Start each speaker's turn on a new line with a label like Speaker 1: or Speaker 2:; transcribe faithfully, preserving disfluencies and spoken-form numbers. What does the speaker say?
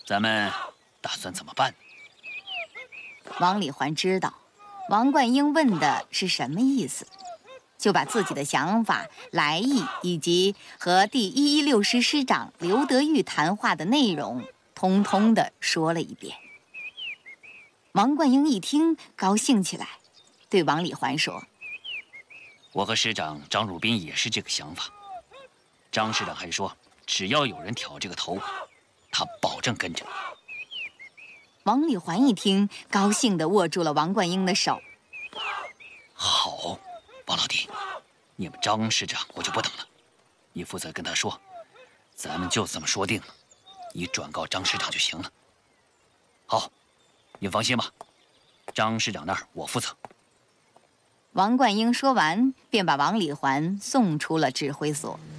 Speaker 1: 咱们打算怎么办？
Speaker 2: 王礼环知道王冠英问的是什么意思，就把自己的想法、来意以及和第一一六师师长刘德裕谈话的内容，通通的说了一遍。王冠英一听，高兴起来，对王礼环说：“
Speaker 1: 我和师长张汝彬也是这个想法。张师长还说，只要有人挑这个头，他保证跟着。”
Speaker 2: 王礼环一听，高兴地握住了王冠英的手。
Speaker 1: 好，王老弟，你们张师长我就不等了，你负责跟他说，咱们就这么说定了，你转告张师长就行了。好，你放心吧，张师长那儿我负责。
Speaker 2: 王冠英说完，便把王礼环送出了指挥所。